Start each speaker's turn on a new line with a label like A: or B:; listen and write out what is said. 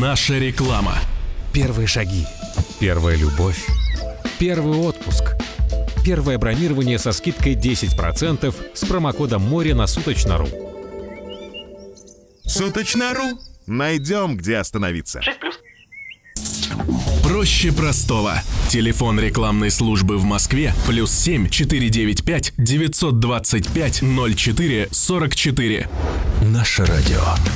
A: Наша реклама.
B: Первые шаги. Первая любовь. Первый отпуск. Первое бронирование со скидкой 10% с промокодом «Море» на Суточно.ру.
C: Суточно.ру. Найдем, где остановиться.
D: 6+.
A: Проще простого. Телефон рекламной службы в Москве +7 495 925 04 44. Наше радио.